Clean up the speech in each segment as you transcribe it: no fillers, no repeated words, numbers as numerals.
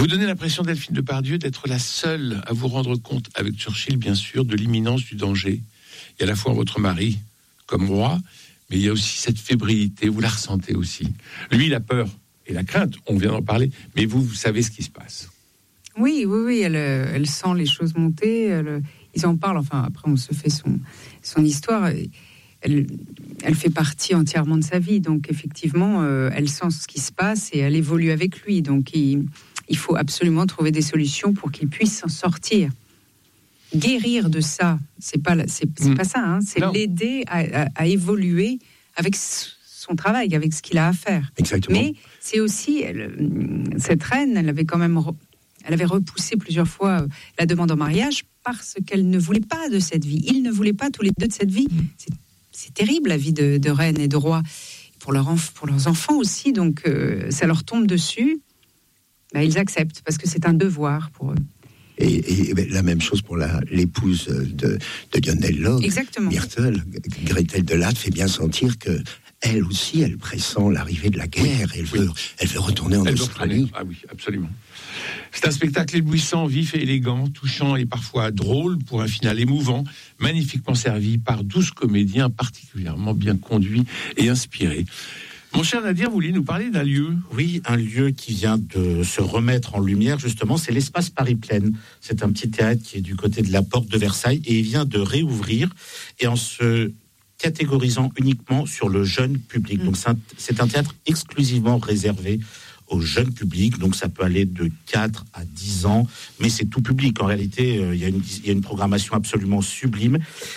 Vous donnez l'impression, Delphine Depardieu, d'être la seule à vous rendre compte, avec Churchill bien sûr, de l'imminence du danger. Il y a à la fois votre mari comme roi, mais il y a aussi cette fébrilité, vous la ressentez aussi. Lui, il a peur et la crainte, on vient d'en parler, mais vous savez ce qui se passe. Oui, elle sent les choses monter, ils en parlent, enfin après on se fait son histoire, elle fait partie entièrement de sa vie, donc effectivement elle sent ce qui se passe et elle évolue avec lui, donc il faut absolument trouver des solutions pour qu'il puisse s'en sortir. Guérir de ça, c'est pas ça, hein, c'est non. L'aider à évoluer avec son travail, avec ce qu'il a à faire. Exactement. Mais c'est aussi, cette reine, elle avait repoussé plusieurs fois la demande en mariage parce qu'elle ne voulait pas de cette vie. Ils ne voulaient pas tous les deux de cette vie. C'est terrible, la vie de reine et de roi. Pour leurs enfants aussi, donc ça leur tombe dessus. Ils acceptent parce que c'est un devoir pour eux. Et la même chose pour l'épouse de Lionel Log, Myrtle, Gretel de Laat fait bien sentir que elle aussi, elle pressent l'arrivée de la guerre. Elle veut retourner en Australie. Ah oui, absolument. C'est un spectacle éblouissant, vif et élégant, touchant et parfois drôle pour un final émouvant, magnifiquement servi par 12 comédiens particulièrement bien conduits et inspirés. Mon cher Nadir, vous vouliez nous parler d'un lieu ? Oui, un lieu qui vient de se remettre en lumière, justement, c'est l'Espace Paris-Plaine. C'est un petit théâtre qui est du côté de la porte de Versailles et il vient de réouvrir et en se catégorisant uniquement sur le jeune public. Donc c'est un théâtre exclusivement réservé au jeune public, donc ça peut aller de 4 à 10 ans, mais c'est tout public. En réalité, il y a une programmation absolument sublime.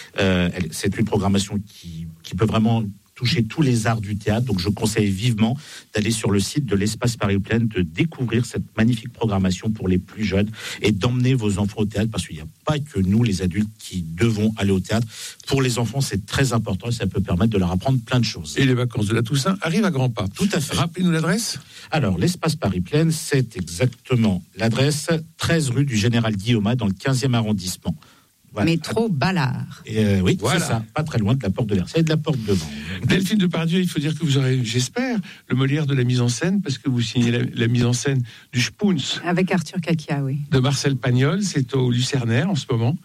C'est une programmation qui peut vraiment toucher tous les arts du théâtre, donc je conseille vivement d'aller sur le site de l'Espace Paris-Plaine, de découvrir cette magnifique programmation pour les plus jeunes et d'emmener vos enfants au théâtre, parce qu'il n'y a pas que nous, les adultes, qui devons aller au théâtre. Pour les enfants, c'est très important et ça peut permettre de leur apprendre plein de choses. Et les vacances de la Toussaint arrivent à grands pas. Tout à fait. Rappelez-nous l'adresse. Alors, l'Espace Paris-Plaine, c'est exactement l'adresse 13 rue du Général Guillaumat, dans le 15e arrondissement. Voilà. Métro Ballard. Oui, voilà. C'est ça, pas très loin de la porte de Versailles et de la porte de Vent. Delphine Depardieu, il faut dire que vous aurez, j'espère, le Molière de la mise en scène, parce que vous signez la mise en scène du Spoons. Avec Arthur Caquia, oui. De Marcel Pagnol, c'est au Lucernaire en ce moment.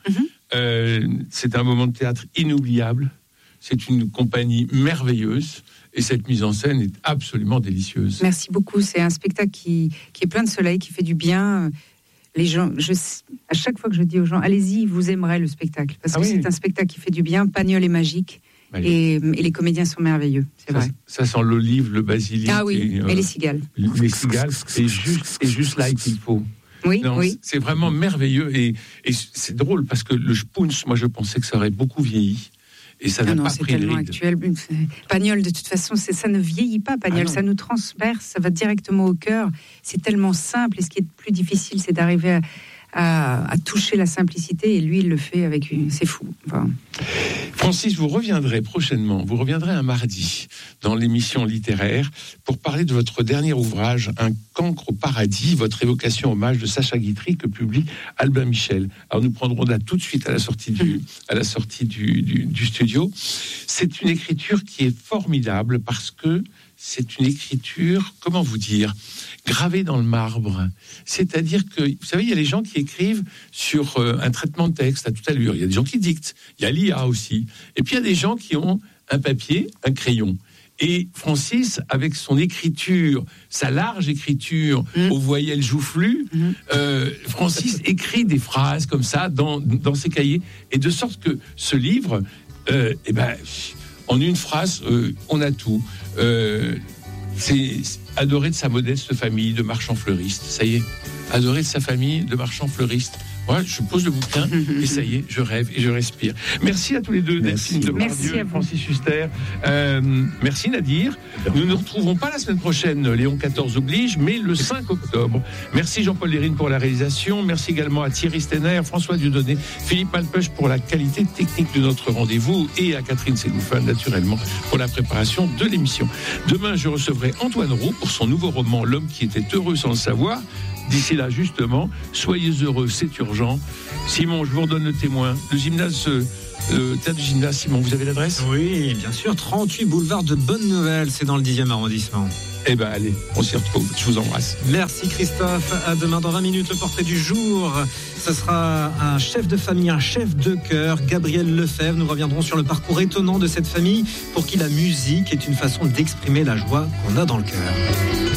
C'est un moment de théâtre inoubliable. C'est une compagnie merveilleuse. Et cette mise en scène est absolument délicieuse. Merci beaucoup. C'est un spectacle qui est plein de soleil, qui fait du bien. Les gens, à chaque fois que je dis aux gens, allez-y, vous aimerez le spectacle. Parce que c'est un spectacle qui fait du bien. Pagnol est magique. Et les comédiens sont merveilleux, c'est vrai. Ça sent l'olive, le basilic. Ah oui, et les cigales. Les cigales, c'est juste là qu'il faut. Oui, non, oui. C'est vraiment merveilleux. Et c'est drôle, parce que le Spoons, moi je pensais que ça aurait beaucoup vieilli. Et ça n'a pas pris le rythme. Actuel. Pagnol, de toute façon, ça ne vieillit pas, Pagnol. Ça nous transperce, ça va directement au cœur. C'est tellement simple. Et ce qui est plus difficile, c'est d'arriver à toucher la simplicité. Et lui, il le fait avec c'est fou. Enfin... Francis, vous reviendrez prochainement. Vous reviendrez un mardi dans l'émission littéraire pour parler de votre dernier ouvrage, Un cancre au paradis, votre évocation hommage de Sacha Guitry que publie Albin Michel. Alors nous prendrons date tout de suite à la sortie du studio. C'est une écriture qui est formidable parce que c'est une écriture, comment vous dire, gravée dans le marbre. C'est-à-dire que, vous savez, il y a les gens qui écrivent sur un traitement de texte à toute allure. Il y a des gens qui dictent. Il y a l'IA aussi. Et puis, il y a des gens qui ont un papier, un crayon. Et Francis, avec son écriture, sa large écriture aux voyelles joufflues, Francis écrit des phrases comme ça dans ses cahiers. Et de sorte que ce livre, en une phrase, on a tout. C'est adoré de sa modeste famille de marchand fleuriste. Ça y est, adoré de sa famille de marchand fleuriste. Moi, je pose le bouquin et ça y est, je rêve et je respire. Merci à tous les deux, Delphine Depardieu et Francis Huster. Merci Nadir. Nous ne nous retrouverons pas la semaine prochaine, Léon XIV oblige, mais le 5 octobre. Merci Jean-Paul Lérine pour la réalisation. Merci également à Thierry Stenner, François Dieudonné, Philippe Malpeuch pour la qualité technique de notre rendez-vous et à Catherine Ségoufin, naturellement, pour la préparation de l'émission. Demain, je recevrai Antoine Roux pour son nouveau roman L'homme qui était heureux sans le savoir. D'ici là, justement, soyez heureux, c'est urgent. Simon, je vous redonne le témoin. Le gymnase le théâtre du Gymnase. Simon, vous avez l'adresse ? Oui, bien sûr, 38 boulevard de Bonne Nouvelle, c'est dans le 10e arrondissement. Eh ben allez, on s'y retrouve. Je vous embrasse. Merci Christophe. À demain dans 20 minutes, le portrait du jour. Ce sera un chef de famille, un chef de cœur, Gabriel Lefebvre. Nous reviendrons sur le parcours étonnant de cette famille pour qui la musique est une façon d'exprimer la joie qu'on a dans le cœur.